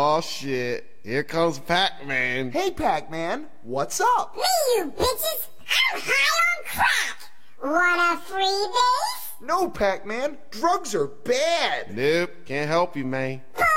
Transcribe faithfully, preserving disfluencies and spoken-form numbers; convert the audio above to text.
Oh shit. Here comes Pac-Man. Hey, Pac-Man, what's up? Hey, you bitches! I'm high on crack! Want a freebie? No, Pac-Man, drugs are bad. Nope, can't help you, man. Pull